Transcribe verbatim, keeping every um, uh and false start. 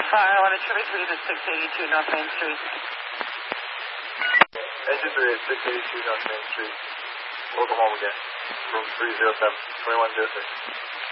Fire eleven triple three to six eighty-two North Main Street. Engine three at six eighty-two North Main Street. Welcome home again. Room three zero seven, twenty-one zero six.